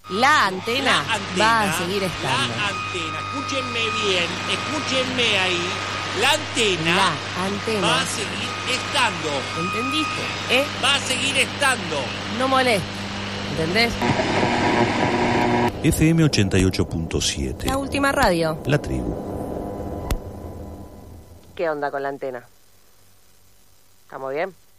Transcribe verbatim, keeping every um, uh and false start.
La antena, La antena va a seguir estando. La antena, escúchenme bien, escúchenme ahí. La antena, La antena va a seguir estando. ¿Entendiste? ¿Eh? Va a seguir estando. No molestes. ¿Entendés? F M ochenta y ocho punto siete. La última radio. La tribu. ¿Qué onda con la antena? ¿Estamos bien?